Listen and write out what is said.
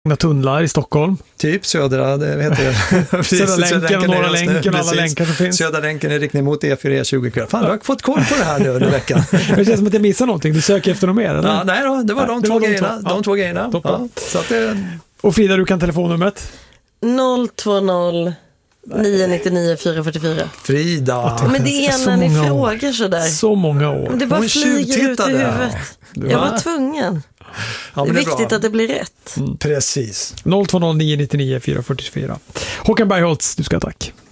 tunnlar i Stockholm. Typ södra, det heter det. Södra länken och Norra länken och alla länkar som finns. Södra länken är riktning mot E4 E20. Fan, du har fått koll på det här nu under veckan. Det känns som att jag missar någonting. Du söker efter något mer, eller? Ja, nej då, det var de två grejerna. Ja, så att och Frida, du kan telefonnumret? 020 999 444. Frida. Men det är när ni frågar sådär. Så många år. Men det bara flyger ut i huvudet. Jag var tvungen. Ja, det är viktigt att det blir rätt. Precis. 020 999 444. Håkan Bergholtz, du ska tack.